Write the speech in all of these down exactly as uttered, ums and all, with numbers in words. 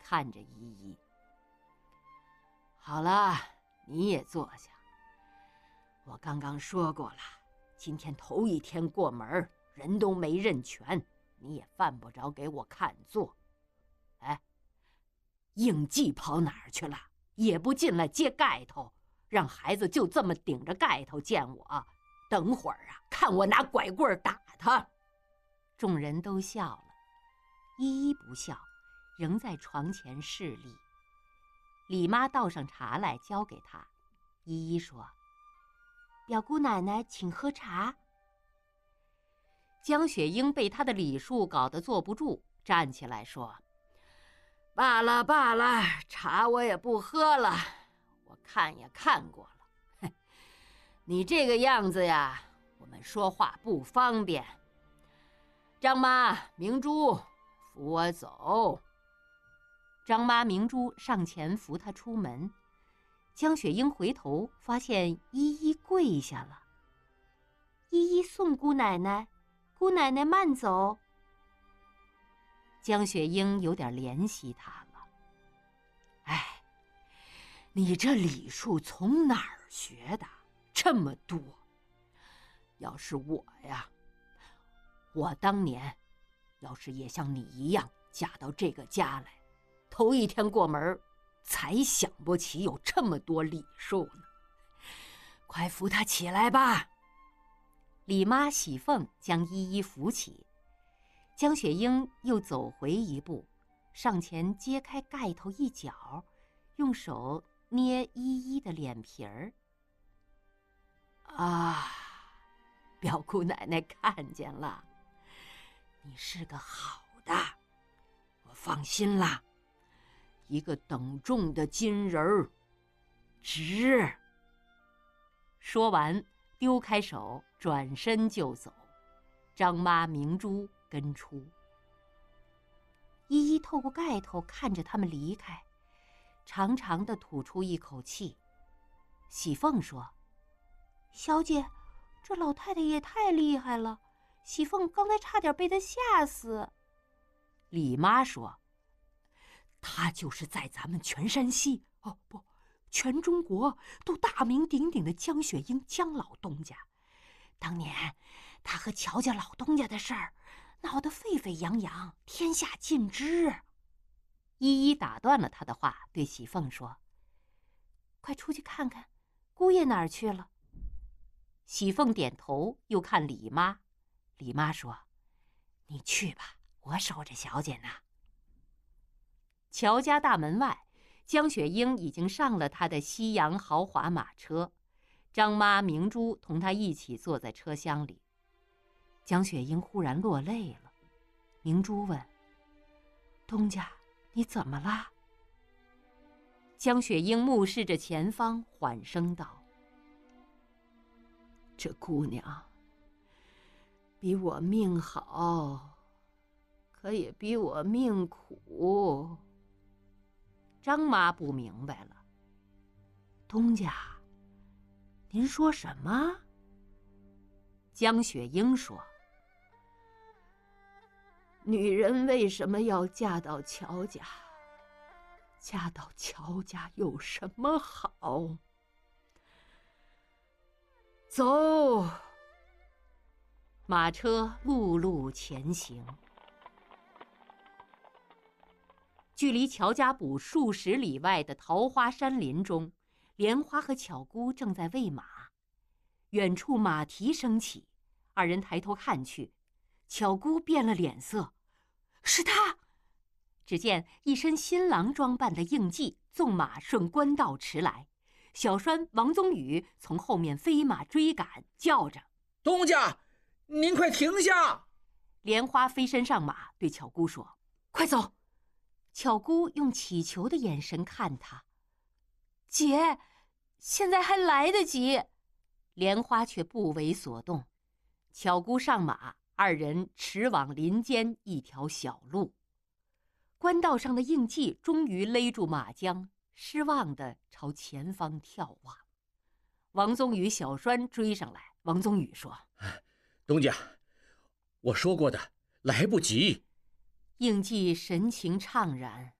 看着依依。好了，你也坐下。我刚刚说过了，今天头一天过门，人都没认全，你也犯不着给我看座。哎，应季跑哪儿去了？也不进来揭盖头，让孩子就这么顶着盖头见我。等会儿啊，看我拿拐棍打他。众人都笑了，依依不笑，仍在床前侍立。李妈倒上茶来交给她，依依说：“表姑奶奶请喝茶。”江雪英被她的礼数搞得坐不住，站起来说：“罢了罢了，茶我也不喝了，我看也看过了。你这个样子呀，我们说话不方便。张妈、明珠，扶我走。”张妈、明珠上前扶她出门。江雪英回头发现依依跪下了。依依送姑奶奶，姑奶奶慢走。江雪英有点怜惜她了。哎，你这礼数从哪儿学的？这么多。要是我呀，我当年要是也像你一样嫁到这个家来，头一天过门才想不起有这么多礼数呢。快扶她起来吧。李妈喜凤将依依扶起，江雪英又走回一步，上前揭开盖头一角，用手捏依依的脸皮儿。啊，表姑奶奶看见了，你是个好的，我放心啦。一个等重的金人儿，值。说完，丢开手，转身就走。张妈、明珠跟出。依依透过盖头看着他们离开，长长的吐出一口气。喜凤说：“小姐，这老太太也太厉害了，喜凤刚才差点被她吓死。”李妈说：“她就是在咱们全山西，哦不，全中国都大名鼎鼎的江雪英江老东家。当年她和乔家老东家的事儿闹得沸沸扬扬，天下尽知。”依依打断了她的话，对喜凤说：“快出去看看，姑爷哪儿去了？”喜凤点头，又看李妈。李妈说：“你去吧，我守着小姐呢。”乔家大门外，江雪英已经上了她的西洋豪华马车，张妈、明珠同她一起坐在车厢里。江雪英忽然落泪了。明珠问：“东家，你怎么了？”江雪英目视着前方，缓声道：“这姑娘比我命好，可也比我命苦。”张妈不明白了：“东家，您说什么？”江雪英说：“女人为什么要嫁到乔家？嫁到乔家有什么好？走。”马车辘辘前行。距离乔家堡数十里外的桃花山林中，莲花和巧姑正在喂马。远处马蹄声起，二人抬头看去，巧姑变了脸色：“是他！”只见一身新郎装扮的应季纵马顺官道驰来，小栓王宗宇从后面飞马追赶，叫着：“ 东家，您快停下！” 莲花飞身上马，对巧姑说：“快走！”巧姑用乞求的眼神看他：“姐，现在还来得及。”莲花却不为所动。巧姑上马，二人驰往林间一条小路。官道上的应季终于勒住马缰，失望地朝前方眺望。王宗宇、小栓追上来。王宗宇说：“ 东家，我说过的，来不及。” 应季神情怅然：“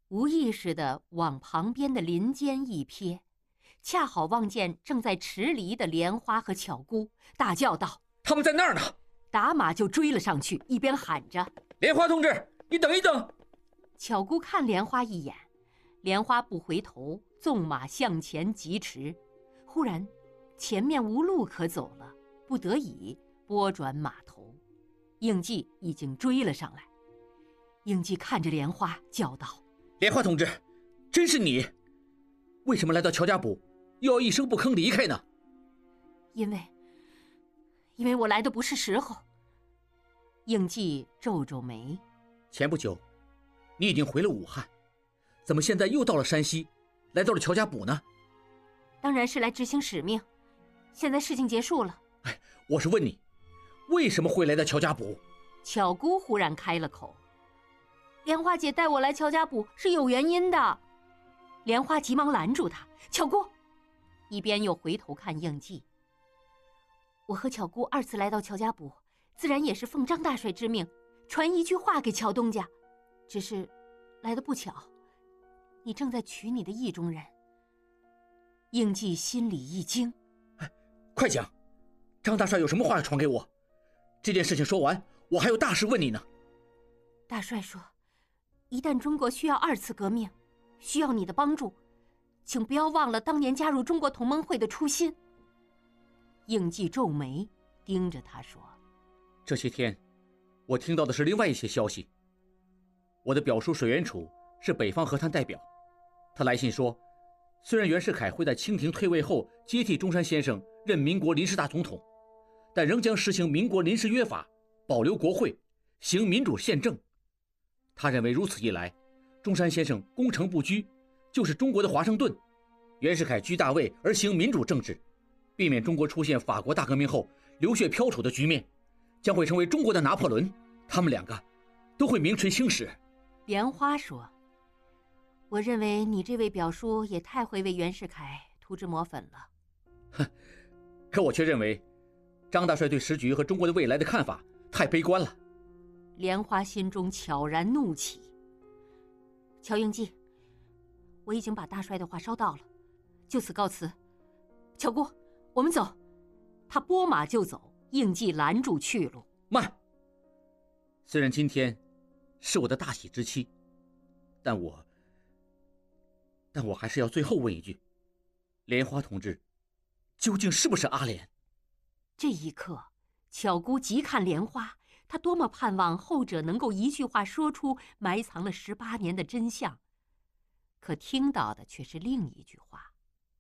无意识地往旁边的林间一瞥，恰好望见正在迟离的莲花和巧姑，大叫道：“ 他们在那儿呢！” 打马就追了上去，一边喊着：“ 莲花同志，你等一等！” 巧姑看莲花一眼，莲花不回头，纵马向前疾驰。忽然，前面无路可走了，不得已拨转马头。应季已经追了上来。应季看着莲花，叫道：“ 莲花同志，真是你！为什么来到乔家堡，又要一声不吭离开呢？”“ 因为，因为我来的不是时候。”应季皱皱眉。 “前不久，你已经回了武汉，怎么现在又到了山西，来到了乔家堡呢？”“ 当然是来执行使命。现在事情结束了。”“ 哎，我是问你，为什么会来到乔家堡？” 巧姑忽然开了口：“莲花姐带我来乔家堡是有原因的。”莲花急忙拦住她：“巧姑！”一边又回头看应季：“我和巧姑二次来到乔家堡，自然也是奉张大帅之命，传一句话给乔东家。只是来得不巧，你正在娶你的意中人。”应季心里一惊：“ 哎，快讲，张大帅有什么话要传给我？这件事情说完，我还有大事问你呢。” 大帅说：“一旦中国需要二次革命，需要你的帮助，请不要忘了当年加入中国同盟会的初心。”应季皱眉，盯着他说：“ 这些天，我听到的是另外一些消息。我的表叔水源楚是北方和谈代表，他来信说，虽然袁世凯会在清廷退位后接替中山先生任民国临时大总统，但仍将实行民国临时约法，保留国会，行民主宪政。他认为如此一来，中山先生攻城不居，就是中国的华盛顿；袁世凯居大位而行民主政治，避免中国出现法国大革命后流血飘杵的局面，将会成为中国的拿破仑。他们两个都会名垂青史。” 莲花说：“我认为你这位表叔也太会为袁世凯涂脂抹粉了。”“ 哼，可我却认为，张大帅对时局和中国的未来的看法太悲观了。” 莲花心中悄然怒起。“乔应季，我已经把大帅的话捎到了，就此告辞。巧姑，我们走。”他拨马就走，应季拦住去路：“ 慢！虽然今天是我的大喜之期，但我但我还是要最后问一句，莲花同志究竟是不是阿莲？” 这一刻，巧姑急看莲花，她多么盼望后者能够一句话说出埋藏了十八年的真相，可听到的却是另一句话：“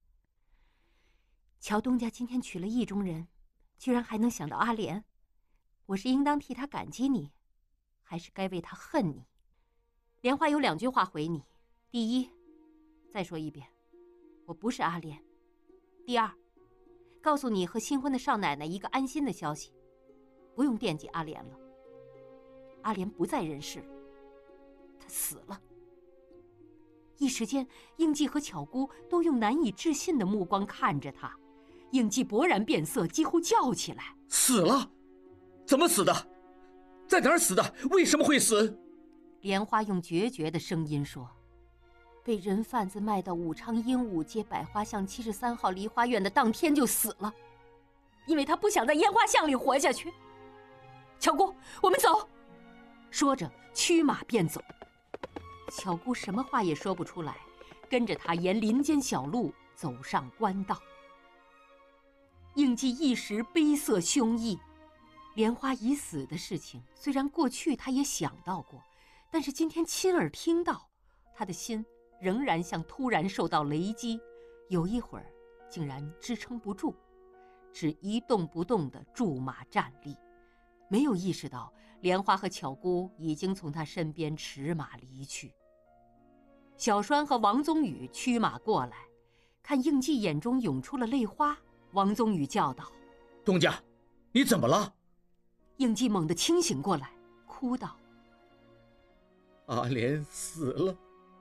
乔东家今天娶了意中人，居然还能想到阿莲，我是应当替他感激你，还是该为他恨你？”莲花有两句话回你：第一，再说一遍，我不是阿莲；第二，告诉你和新婚的少奶奶一个安心的消息，不用惦记阿莲了。阿莲不在人世，她死了。一时间，应季和巧姑都用难以置信的目光看着他。应季勃然变色，几乎叫起来：“ 死了？怎么死的？在哪儿死的？为什么会死？” 莲花用决绝的声音说：“被人贩子卖到武昌鹦鹉街百花巷七十三号梨花院的当天就死了，因为他不想在烟花巷里活下去。巧姑，我们走。”说着驱马便走。巧姑什么话也说不出来，跟着他沿林间小路走上官道。应季一时悲色胸臆，莲花已死的事情虽然过去他也想到过，但是今天亲耳听到，他的心仍然像突然受到雷击，有一会儿竟然支撑不住，只一动不动地驻马站立，没有意识到莲花和巧姑已经从他身边驰马离去。小栓和王宗宇驱马过来，看应季眼中涌出了泪花，王宗宇叫道：“ 东家，你怎么了？” 应季猛地清醒过来，哭道：“ 阿莲死了，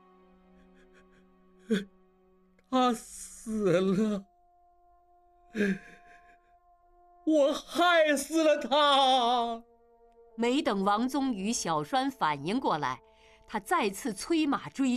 他死了，我害死了他。” 没等王宗宇、小栓反应过来，他再次催马追